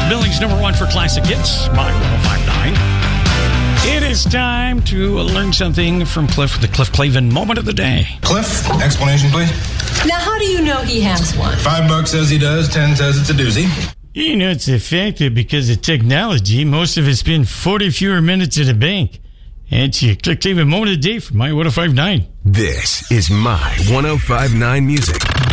Billings number one for classic hits, my 1059. It is time to learn something from Cliff with the Cliff Clavin moment of the day. Cliff, explanation, please. Now, how do you know he has one? $5 says he does, 10 says it's a doozy. You know, it's a fact that because of technology, most of us spend 40 fewer minutes at a bank. And it's your Cliff Clavin moment of the day for my 1059. This is my 1059 music.